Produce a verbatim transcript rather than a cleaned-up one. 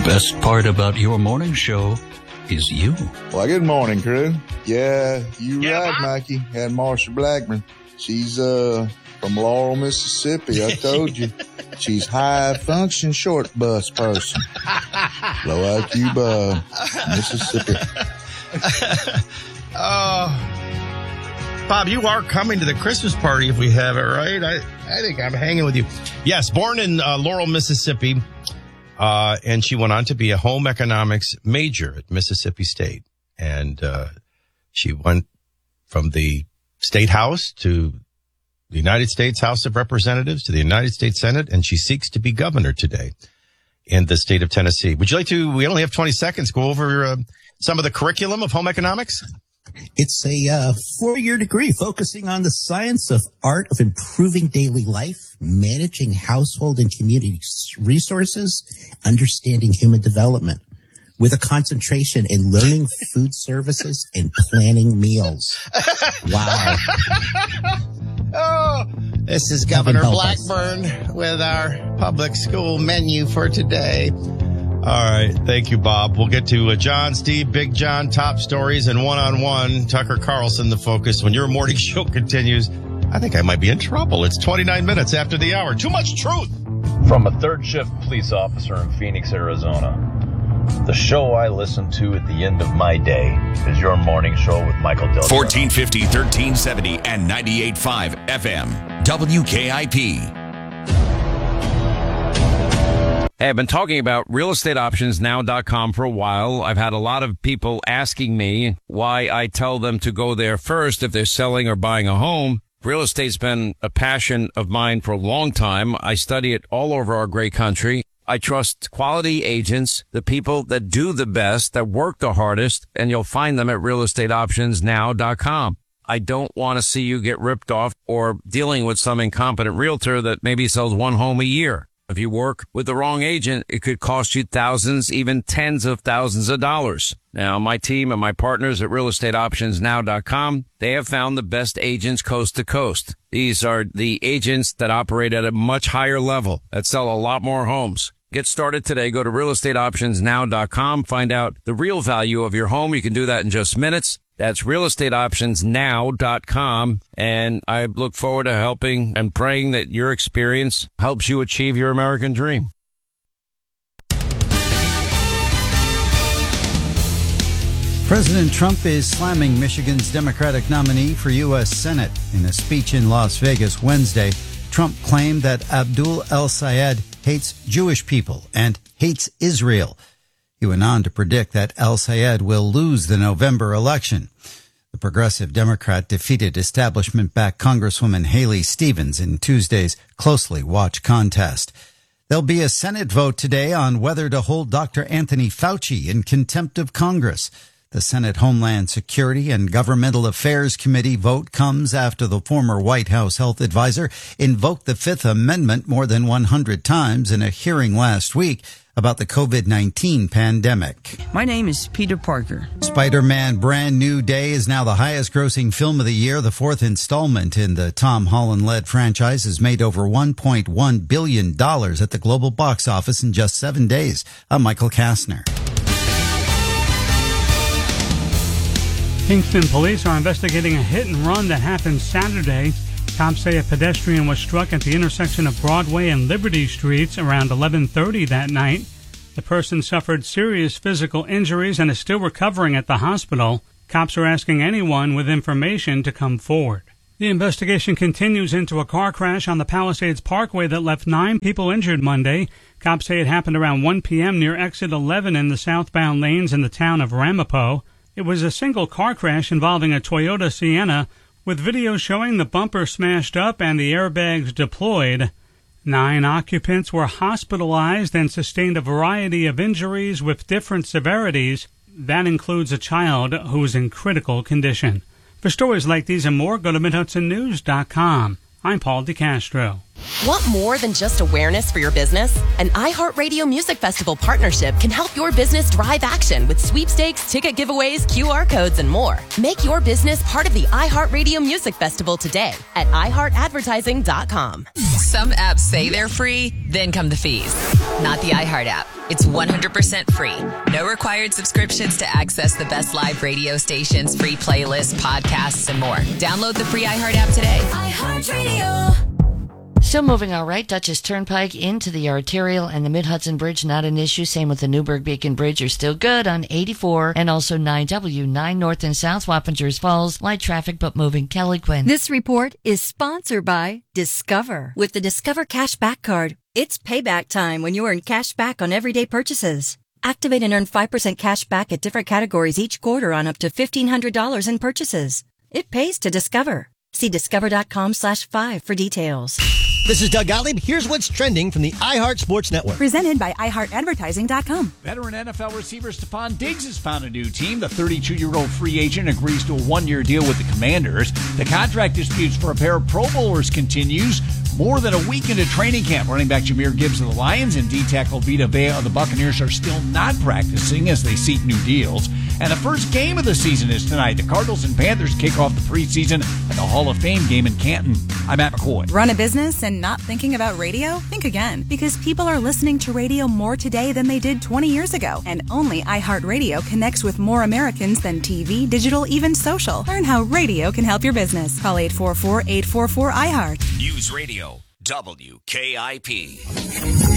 best part about your morning show is you. Well, good morning, crew. Yeah, you Yeah, right, Bob? Mikey. And Marsha Blackman. She's uh from Laurel, Mississippi. I told you. She's high function short bus person. Low I Q uh, Mississippi. Oh, Bob, you are coming to the Christmas party if we have it, right? I, I think I'm hanging with you. Yes, born in uh, Laurel, Mississippi, uh, and she went on to be a home economics major at Mississippi State. And uh, she went from the State House to the United States House of Representatives to the United States Senate, and she seeks to be governor today in the state of Tennessee. Would you like to, we only have twenty seconds, go over uh, some of the curriculum of home economics? It's a uh, four-year degree focusing on the science of art of improving daily life, managing household and community resources, understanding human development, with a concentration in learning food services and planning meals. Wow. Oh, this is Governor Blackburn with our public school menu for today. All right. Thank you, Bob. We'll get to uh, John, Steve, Big John, top stories, and one-on-one. Tucker Carlson, the focus. When your morning show continues, I think I might be in trouble. It's twenty-nine minutes after the hour. Too much truth. From a third shift police officer in Phoenix, Arizona, the show I listen to at the end of my day is your morning show with Michael Del Toro. fourteen fifty, thirteen seventy, and ninety-eight point five F M. W K I P. Hey, I've been talking about real estate options now dot com for a while. I've had a lot of people asking me why I tell them to go there first if they're selling or buying a home. Real estate's been a passion of mine for a long time. I study it all over our great country. I trust quality agents, the people that do the best, that work the hardest, and you'll find them at real estate options now dot com. I don't want to see you get ripped off or dealing with some incompetent realtor that maybe sells one home a year. If you work with the wrong agent, it could cost you thousands, even tens of thousands of dollars. Now, my team and my partners at real estate options now dot com, they have found the best agents coast to coast. These are the agents that operate at a much higher level, that sell a lot more homes. Get started today. Go to real estate options now dot com. Find out the real value of your home. You can do that in just minutes. That's real estate options now dot com. And I look forward to helping and praying that your experience helps you achieve your American dream. President Trump is slamming Michigan's Democratic nominee for U S Senate. In a speech in Las Vegas Wednesday, Trump claimed that Abdul El-Sayed hates Jewish people and hates Israel. He went on to predict that El-Sayed will lose the November election. The progressive Democrat defeated establishment-backed Congresswoman Haley Stevens in Tuesday's closely watched contest. There'll be a Senate vote today on whether to hold Doctor Anthony Fauci in contempt of Congress. The Senate Homeland Security and Governmental Affairs Committee vote comes after the former White House health advisor invoked the Fifth Amendment more than one hundred times in a hearing last week about the COVID nineteen pandemic. My name is Peter Parker. Spider-Man Brand New Day is now the highest grossing film of the year. The fourth installment in the Tom Holland-led franchise has made over one point one billion dollars at the global box office in just seven days. I'm Michael Kastner. Kingston police are investigating a hit and run that happened Saturday. Cops say a pedestrian was struck at the intersection of Broadway and Liberty Streets around eleven thirty that night. The person suffered serious physical injuries and is still recovering at the hospital. Cops are asking anyone with information to come forward. The investigation continues into a car crash on the Palisades Parkway that left nine people injured Monday. Cops say it happened around one p.m. near exit eleven in the southbound lanes in the town of Ramapo. It was a single car crash involving a Toyota Sienna, with video showing the bumper smashed up and the airbags deployed. Nine occupants were hospitalized and sustained a variety of injuries with different severities. That includes a child who is in critical condition. For stories like these and more, go to mid hudson news dot com. I'm Paul DeCastro. Want more than just awareness for your business? An iHeartRadio Music Festival partnership can help your business drive action with sweepstakes, ticket giveaways, Q R codes, and more. Make your business part of the iHeartRadio Music Festival today at i heart advertising dot com. Some apps say they're free, then come the fees. Not the iHeart app. It's one hundred percent free. No required subscriptions to access the best live radio stations, free playlists, podcasts, and more. Download the free iHeart app today. iHeartRadio. Still moving all right. Dutchess Turnpike into the arterial and the Mid-Hudson Bridge, not an issue. Same with the Newburgh Beacon Bridge. You're still good on eighty-four and also nine W, nine North and South Wappingers Falls. Light traffic, but moving. Kelly Quinn. This report is sponsored by Discover. With the Discover Cash Back Card, it's payback time when you earn cash back on everyday purchases. Activate and earn five percent cash back at different categories each quarter on up to fifteen hundred dollars in purchases. It pays to Discover. See discover.com slash five for details. This is Doug Gottlieb. Here's what's trending from the iHeart Sports Network. Presented by i heart advertising dot com. Veteran N F L receiver Stephon Diggs has found a new team. The thirty-two-year-old free agent agrees to a one-year deal with the Commanders. The contract disputes for a pair of Pro Bowlers continues. More than a week into training camp, running back Jahmyr Gibbs of the Lions and D-tackle Vita Vea of the Buccaneers are still not practicing as they seek new deals. And the first game of the season is tonight. The Cardinals and Panthers kick off the preseason at the Hall of Fame game in Canton. I'm Matt McCoy. Run a business and not thinking about radio? Think again, because people are listening to radio more today than they did twenty years ago. And only iHeartRadio connects with more Americans than T V, digital, even social. Learn how radio can help your business. Call eight four four, eight four four, iHeart. News Radio W K I P.